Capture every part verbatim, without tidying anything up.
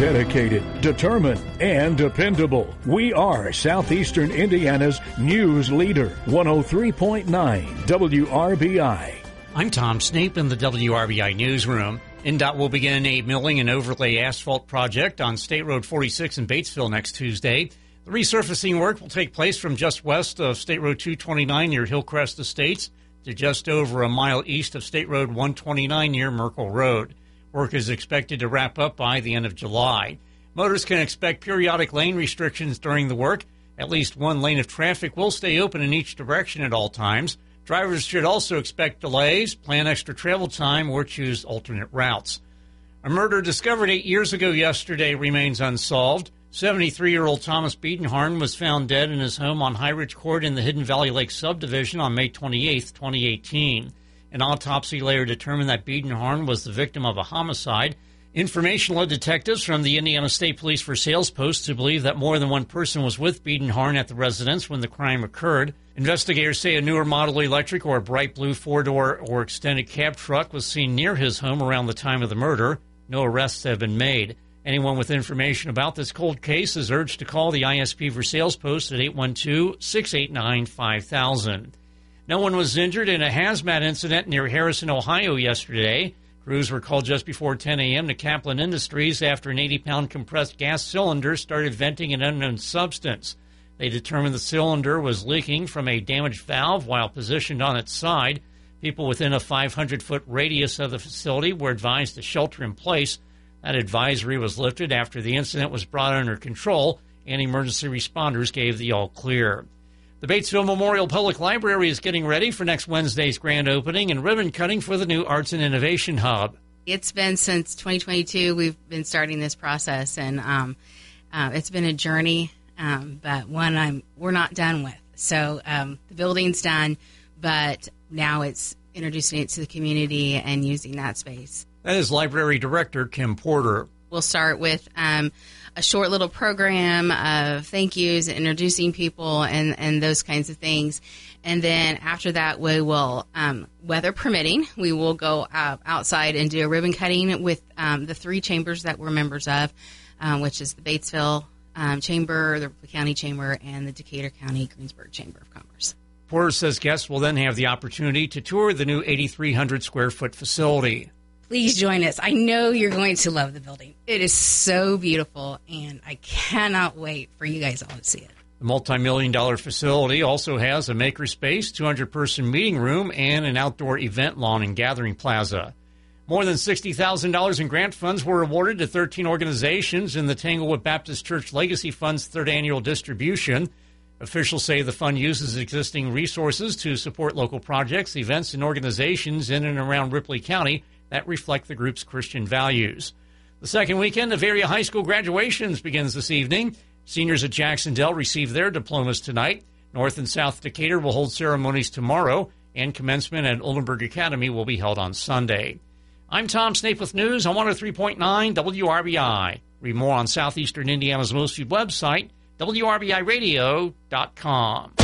Dedicated, determined, and dependable. We are Southeastern Indiana's news leader. one oh three point nine W R B I. I'm Tom Snape in the W R B I newsroom. N D O T will begin a milling and overlay asphalt project on State Road forty-six in Batesville next Tuesday. The resurfacing work will take place from just west of State Road two twenty-nine near Hillcrest Estates to just over a mile east of State Road one twenty-nine near Merkle Road. Work is expected to wrap up by the end of July. Motorists can expect periodic lane restrictions during the work. At least one lane of traffic will stay open in each direction at all times. Drivers should also expect delays, plan extra travel time, or choose alternate routes. A murder discovered eight years ago yesterday remains unsolved. seventy-three-year-old Thomas Biedenharn was found dead in his home on High Ridge Court in the Hidden Valley Lake subdivision on May twenty-eighth, twenty eighteen. An autopsy later determined that Biedenharn was the victim of a homicide. Information led detectives from the Indiana State Police for Sales Post to believe that more than one person was with Biedenharn at the residence when the crime occurred. Investigators say a newer model electric or bright blue four-door or extended cab truck was seen near his home around the time of the murder. No arrests have been made. Anyone with information about this cold case is urged to call the I S P for Sales Post at eight one two, six eight nine, five thousand. No one was injured in a hazmat incident near Harrison, Ohio yesterday. Crews were called just before ten a.m. to Kaplan Industries after an eighty-pound compressed gas cylinder started venting an unknown substance. They determined the cylinder was leaking from a damaged valve while positioned on its side. People within a five hundred foot radius of the facility were advised to shelter in place. That advisory was lifted after the incident was brought under control and emergency responders gave the all-clear. The Batesville Memorial Public Library is getting ready for next Wednesday's grand opening and ribbon cutting for the new Arts and Innovation Hub. It's been since twenty twenty-two we've been starting this process, and um, uh, it's been a journey, um, but one I'm we're not done with. So um, the building's done, but now it's introducing it to the community and using that space. That is Library Director Kim Porter. We'll start with um, a short little program of thank yous, introducing people, and, and those kinds of things. And then after that, we will, um, weather permitting, we will go uh, outside and do a ribbon cutting with um, the three chambers that we're members of, um, which is the Batesville um, Chamber, the Ripley County Chamber, and the Decatur County Greensburg Chamber of Commerce. Porter says guests will then have the opportunity to tour the new eighty-three hundred square foot facility. Please join us. I know you're going to love the building. It is so beautiful, and I cannot wait for you guys all to see it. The multi-million dollar facility also has a makerspace, two hundred person meeting room, and an outdoor event lawn and gathering plaza. More than sixty thousand dollars in grant funds were awarded to thirteen organizations in the Tanglewood Baptist Church Legacy Fund's third annual distribution. Officials say the fund uses existing resources to support local projects, events, and organizations in and around Ripley County that reflect the group's Christian values. The second weekend of area high school graduations begins this evening. Seniors at Jacksonville receive their diplomas tonight. North and South Decatur will hold ceremonies tomorrow, and commencement at Oldenburg Academy will be held on Sunday. I'm Tom Snape with news on one oh three point nine W R B I. Read more on Southeastern Indiana's most viewed website, W R B I radio dot com.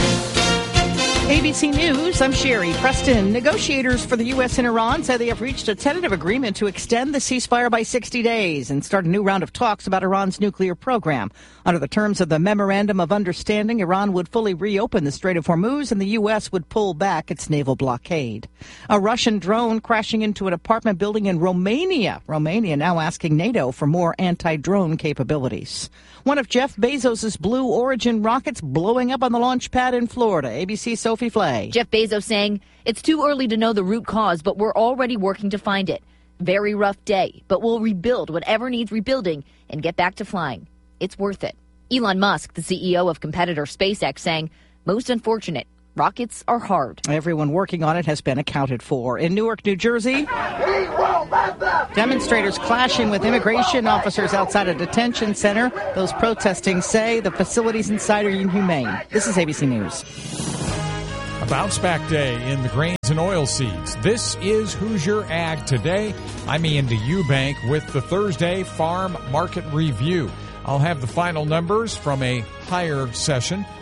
A B C News, I'm Sherry Preston. Negotiators for the U S and Iran say they have reached a tentative agreement to extend the ceasefire by sixty days and start a new round of talks about Iran's nuclear program. Under the terms of the Memorandum of Understanding, Iran would fully reopen the Strait of Hormuz and the U S would pull back its naval blockade. A Russian drone crashing into an apartment building in Romania. Romania now asking NATO for more anti-drone capabilities. One of Jeff Bezos' Blue Origin rockets blowing up on the launch pad in Florida. A B C's Sophie Flay. Jeff Bezos saying, it's too early to know the root cause, but we're already working to find it. Very rough day, but we'll rebuild whatever needs rebuilding and get back to flying. It's worth it. Elon Musk, the C E O of competitor SpaceX, saying, most unfortunate. Rockets are hard. Everyone working on it has been accounted for. In Newark, New Jersey, demonstrators clashing with immigration officers outside a detention center. Those protesting say the facilities inside are inhumane. This is A B C News. A bounce back day in the grains and oilseeds. This is Hoosier Ag Today. I'm Ian DeEubank with the Thursday Farm Market Review. I'll have the final numbers from a higher session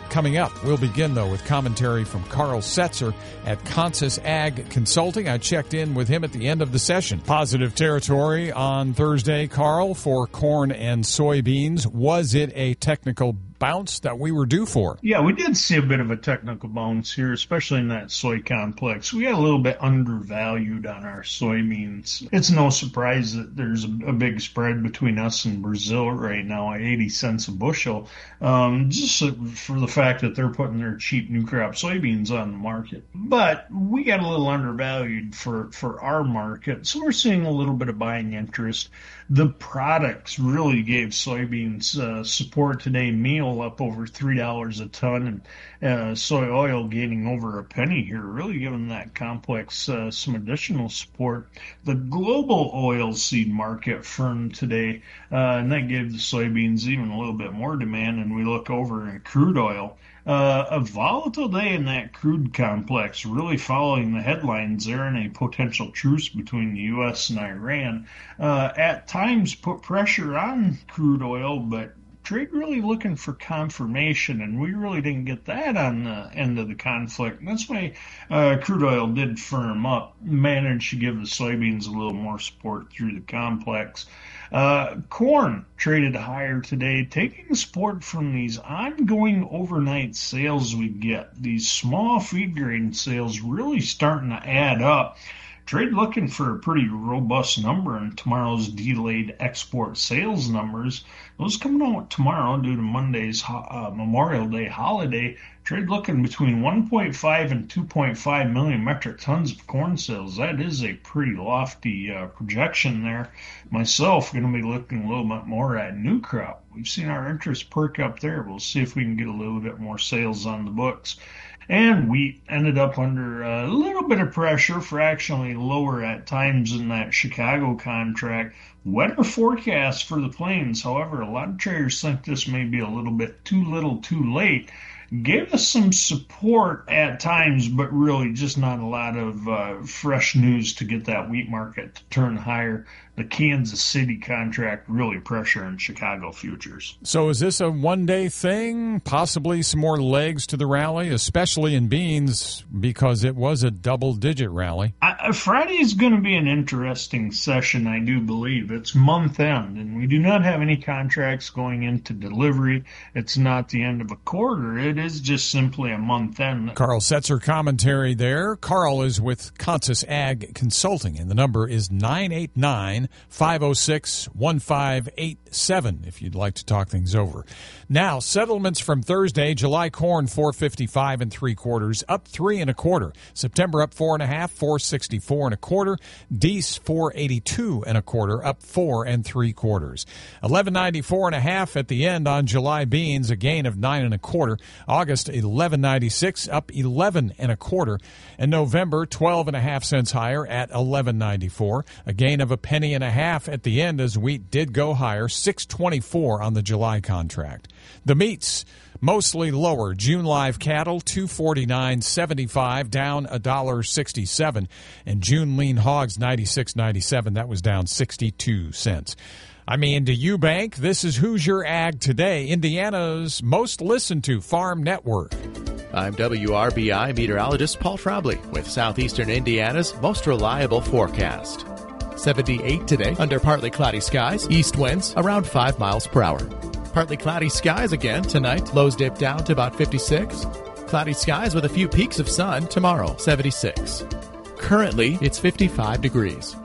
coming up. We'll begin, though, with commentary from Carl Setzer at Consus Ag Consulting. I checked in with him at the end of the session. Positive territory on Thursday, Carl, for corn and soybeans. Was it a technical bounce that we were due for? Yeah, we did see a bit of a technical bounce here, especially in that soy complex. We got a little bit undervalued on our soybeans. It's no surprise that there's a, a big spread between us and Brazil right now at eighty cents a bushel, um, just for the fact that they're putting their cheap new crop soybeans on the market. But we got a little undervalued for, for our market, so we're seeing a little bit of buying interest. The products really gave soybeans uh, support today. Meal up over three dollars a ton, and uh, soy oil gaining over a penny here, really giving that complex uh, some additional support. The global oilseed market firmed today, uh, and that gave the soybeans even a little bit more demand. And we look over in crude oil. Uh, a volatile day in that crude complex, really following the headlines there, and a potential truce between the U S and Iran. Uh, at times put pressure on crude oil, but trade really looking for confirmation, and we really didn't get that on the end of the conflict. And that's why uh, crude oil did firm up, managed to give the soybeans a little more support through the complex. Uh, corn traded higher today, taking support from these ongoing overnight sales we get. These small feed grain sales really starting to add up. Trade looking for a pretty robust number in tomorrow's delayed export sales numbers. Those coming out tomorrow due to Monday's uh, Memorial Day holiday. Trade looking between one point five and two point five million metric tons of corn sales. That is a pretty lofty uh, projection there. Myself going to be looking a little bit more at new crop. We've seen our interest perk up there. We'll see if we can get a little bit more sales on the books. And wheat ended up under a little bit of pressure, fractionally lower at times in that Chicago contract. Weather forecast for the plains, however, a lot of traders think this may be a little bit too little too late. Gave us some support at times, but really just not a lot of uh, fresh news to get that wheat market to turn higher. The Kansas City contract really pressuring Chicago futures. So is this a one-day thing? Possibly some more legs to the rally, especially in beans, because it was a double-digit rally. I, Friday is going to be an interesting session, I do believe. It's month-end, and we do not have any contracts going into delivery. It's not the end of a quarter. It is just simply a month-end. Carl Setzer commentary there. Carl is with Consus Ag Consulting, and the number is nine eight nine, five oh six, one five eight seven if you'd like to talk things over. Now, settlements from Thursday. July corn four fifty-five and three quarters, up three and a quarter. September up four and a half, four sixty-four and a quarter. Dees four eighty-two and a quarter, up four and three quarters. eleven ninety-four and a half at the end on July beans, a gain of nine and a quarter. August eleven ninety-six, up eleven and a quarter. And November twelve and a half cents higher at eleven ninety-four, a gain of a penny and a half at the end as wheat did go higher, six twenty-four on the July contract. The meats mostly lower. June live cattle two forty-nine seventy-five, down a dollar sixty-seven, and June lean hogs ninety-six ninety-seven, that was down sixty-two cents. I'm Andy Eubank. This is Hoosier Ag Today, Indiana's most listened to farm network. I'm W R B I meteorologist Paul Trombley with Southeastern Indiana's most reliable forecast. seventy-eight today under partly cloudy skies, east winds around five miles per hour. Partly cloudy skies again tonight, lows dip down to about fifty-six. Cloudy skies with a few peaks of sun tomorrow, seventy-six. Currently, it's fifty-five degrees.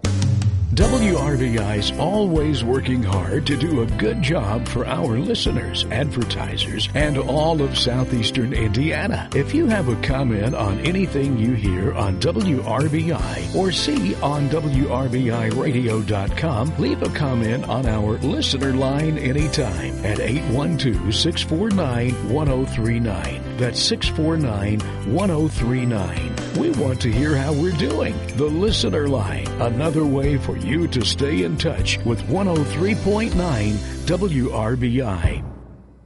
W R B I's always working hard to do a good job for our listeners, advertisers, and all of southeastern Indiana. If you have a comment on anything you hear on W R B I or see on W R B I radio dot com, leave a comment on our listener line anytime at eight one two, six four nine, one oh three nine. That's six four nine, one oh three nine. We want to hear how we're doing. The listener line, another way for you to stay in touch with one oh three point nine W R B I.